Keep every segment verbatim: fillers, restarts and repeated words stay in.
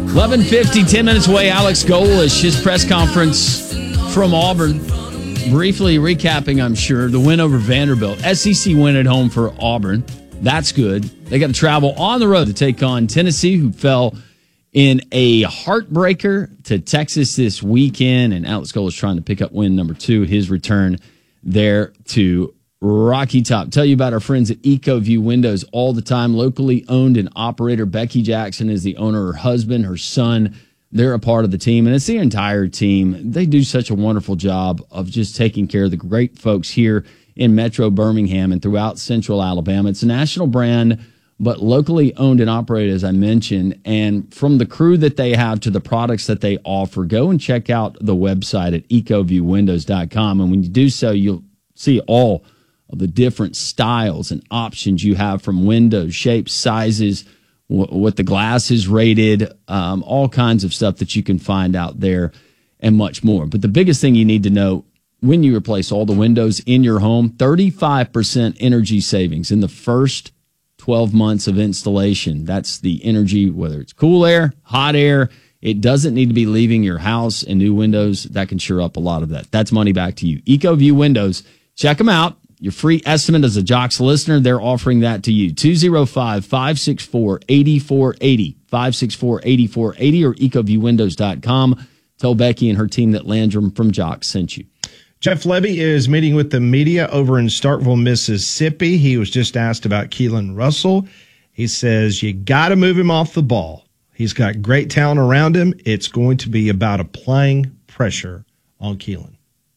eleven fifty, ten minutes away. Alex Golesh, his press conference from Auburn. Briefly recapping, I'm sure, the win over Vanderbilt. S E C win at home for Auburn. That's good. They got to travel on the road to take on Tennessee, who fell in a heartbreaker to Texas this weekend. And Alex Golesh trying to pick up win number two, his return there to Rocky Top. Tell you about our friends at EcoView Windows all the time. Locally owned and operator. Becky Jackson is the owner. Her husband, her son, they're a part of the team, and it's the entire team. They do such a wonderful job of just taking care of the great folks here in Metro Birmingham and throughout Central Alabama. It's a national brand, but locally owned and operated, as I mentioned. And from the crew that they have to the products that they offer, go and check out the website at eco view windows dot com. And when you do so, you'll see all of the different styles and options you have, from windows, shapes, sizes, what the glass is rated, um, all kinds of stuff that you can find out there and much more. But the biggest thing you need to know when you replace all the windows in your home, thirty-five percent energy savings in the first twelve months of installation. That's the energy, whether it's cool air, hot air. It doesn't need to be leaving your house, and new windows, that can sure up a lot of that. That's money back to you. EcoView Windows. Check them out. Your free estimate as a Jocks listener, they're offering that to you. two oh five, five six four, eight four eight zero, five six four, eight four eight zero, or eco view windows dot com. Tell Becky and her team that Landrum from Jocks sent you. Jeff Lebby is meeting with the media over in Starkville, Mississippi. He was just asked about Keelan Russell. He says, you got to move him off the ball. He's got great talent around him. It's going to be about applying pressure on Keelan.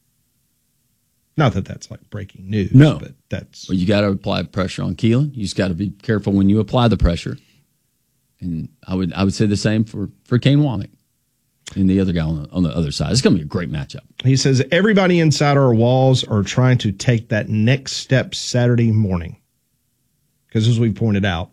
Not that that's like breaking news. No. But that's... Well, you got to apply pressure on Keelan. You just got to be careful when you apply the pressure. And I would I would say the same for, for Kane Womack and the other guy on the, on the other side. It's going to be a great matchup. He says, everybody inside our walls are trying to take that next step Saturday morning. Because as we pointed out,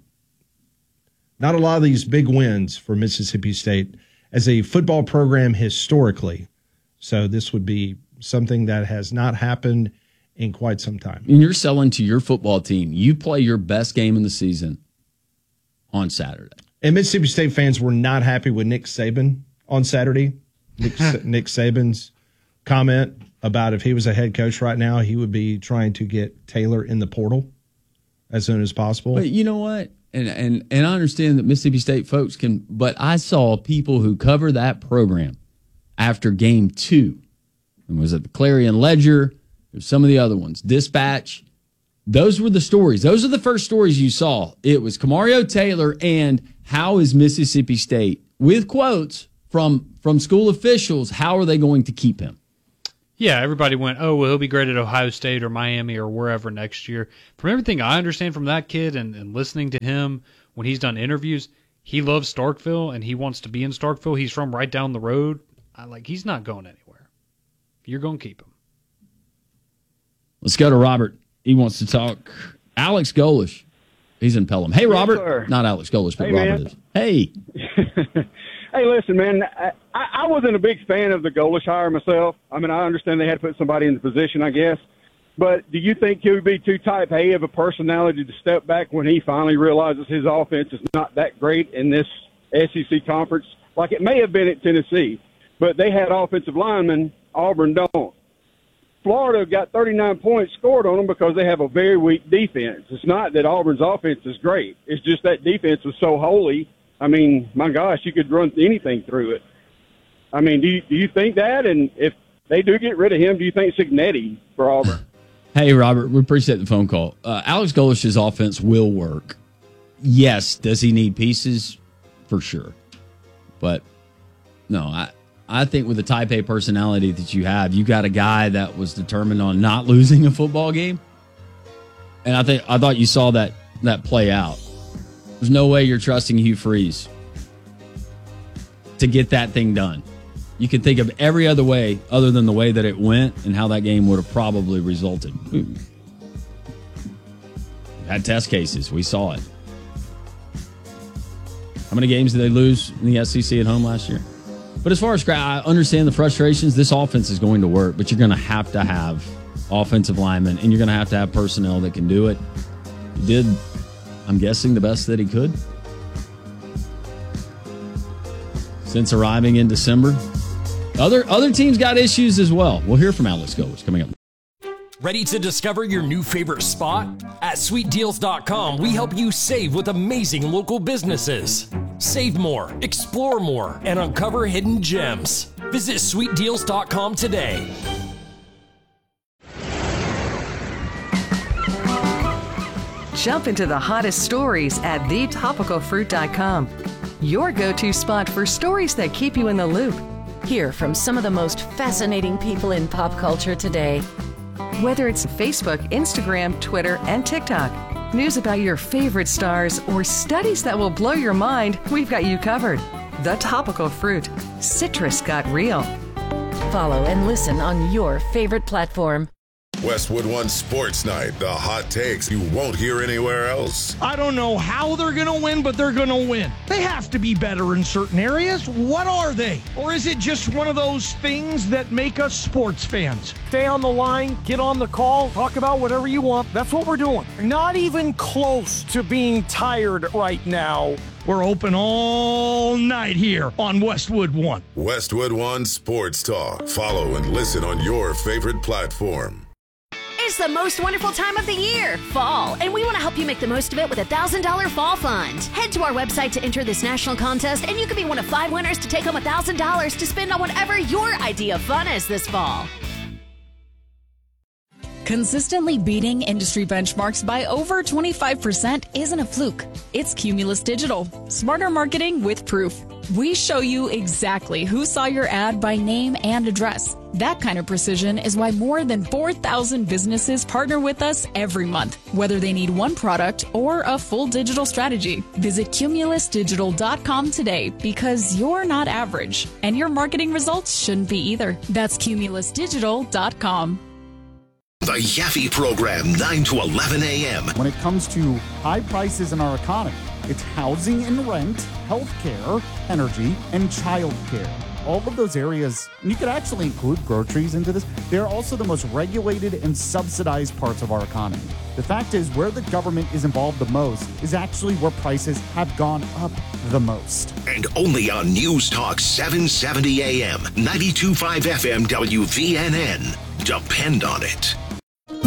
not a lot of these big wins for Mississippi State as a football program historically. So this would be something that has not happened in quite some time. And you're selling to your football team. You play your best game in the season on Saturday. And Mississippi State fans were not happy with Nick Saban on Saturday. Nick, Nick Saban's comment about if he was a head coach right now, he would be trying to get Taylor in the portal as soon as possible. But you know what? And and and I understand that Mississippi State folks can, but I saw people who cover that program after game two. And was it the Clarion Ledger? There's some of the other ones. Dispatch. Those were the stories. Those are the first stories you saw. It was Kamario Taylor and how is Mississippi State, with quotes from from school officials, how are they going to keep him? Yeah, everybody went, oh, well, he'll be great at Ohio State or Miami or wherever next year. From everything I understand from that kid and, and listening to him when he's done interviews, he loves Starkville and he wants to be in Starkville. He's from right down the road. I, like, he's not going anywhere. You're going to keep him. Let's go to Robert. He wants to talk. Alex Golesh. He's in Pelham. Hey, Robert. Yes, Not Alex Golesh, but hey, Robert man. is. Hey. Hey, listen, man, I, I wasn't a big fan of the Golesh hire myself. I mean, I understand they had to put somebody in the position, I guess. But do you think he would be too type A of a personality to step back when he finally realizes his offense is not that great in this S E C conference? Like it may have been at Tennessee, but they had offensive linemen. Auburn don't. Florida got thirty-nine points scored on them because they have a very weak defense. It's not that Auburn's offense is great. It's just that defense was so holy. I mean, my gosh, you could run anything through it. I mean, do you, do you think that? And if they do get rid of him, do you think Cignetti for Auburn? Hey, Robert, we appreciate the phone call. Uh, Alex Golesh's offense will work. Yes, does he need pieces? For sure. But, no, I, I think with the type A personality that you have, you got a guy that was determined on not losing a football game. And I think I thought you saw that that play out. There's no way you're trusting Hugh Freeze to get that thing done. You can think of every other way other than the way that it went and how that game would have probably resulted. Ooh. Had test cases. We saw it. How many games did they lose in the S E C at home last year? But as far as I understand the frustrations, this offense is going to work, but you're going to have to have offensive linemen, and you're going to have to have personnel that can do it. He did, I'm guessing, the best that he could. since arriving in December. Other other teams got issues as well. We'll hear from Alex Goers coming up. Ready to discover your new favorite spot? At sweet deals dot com, we help you save with amazing local businesses. Save more, explore more, and uncover hidden gems. Visit sweet deals dot com today. Jump into the hottest stories at the topical fruit dot com. Your go-to spot for stories that keep you in the loop. Hear from some of the most fascinating people in pop culture today. Whether it's Facebook, Instagram, Twitter, and TikTok, news about your favorite stars, or studies that will blow your mind, we've got you covered. The Topical Fruit. Citrus got real. Follow and listen on your favorite platform. Westwood One Sports Night, the hot takes you won't hear anywhere else. I don't know how they're going to win, but they're going to win. They have to be better in certain areas. What are they? Or is it just one of those things that make us sports fans? Stay on the line, get on the call, talk about whatever you want. That's what we're doing. Not even close to being tired right now. We're open all night here on Westwood One. Westwood One Sports Talk. Follow and listen on your favorite platform. It's the most wonderful time of the year, fall, and we want to help you make the most of it with a one thousand dollars Fall Fund. Head to our website to enter this national contest, and you could be one of five winners to take home one thousand dollars to spend on whatever your idea of fun is this fall. Consistently beating industry benchmarks by over twenty-five percent isn't a fluke. It's Cumulus Digital. Smarter marketing with proof. We show you exactly who saw your ad by name and address. That kind of precision is why more than four thousand businesses partner with us every month, whether they need one product or a full digital strategy. Visit cumulus digital dot com today because you're not average, and your marketing results shouldn't be either. That's cumulus digital dot com. The Yaffe Program, nine to eleven a.m. When it comes to high prices in our economy, it's housing and rent, healthcare, energy, and childcare. All of those areas, and you could actually include groceries into this, they're also the most regulated and subsidized parts of our economy. The fact is, where the government is involved the most is actually where prices have gone up the most. And only on News Talk seven seventy a.m., ninety-two point five F M W V N N. Depend on it.